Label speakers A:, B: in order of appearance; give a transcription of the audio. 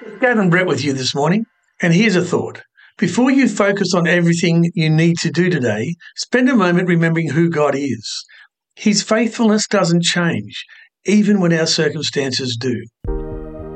A: Gavin Brett with you this morning, and here's a thought. Before you focus on everything you need to do today, spend a moment remembering who God is. His faithfulness doesn't change, even when our circumstances do.